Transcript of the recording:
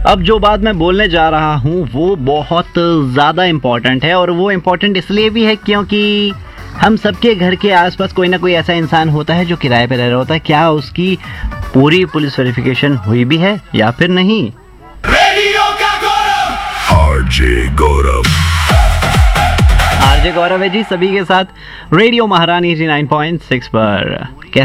अब जो बात मैं बोलने जा रहा हूँ वो बहुत ज़्यादा इम्पोर्टेंट है, और वो इम्पोर्टेंट इसलिए भी है क्योंकि हम सबके घर के आसपास कोई ना कोई ऐसा इंसान होता है जो किराए पे रह रहा होता है। क्या उसकी पूरी पुलिस वेरिफिकेशन हुई भी है या फिर नहीं? रेडियो का गौरव आरजे गौरव। आरजे गौरव है जी सभी के साथ रेडियो महारानी 89.6 पर।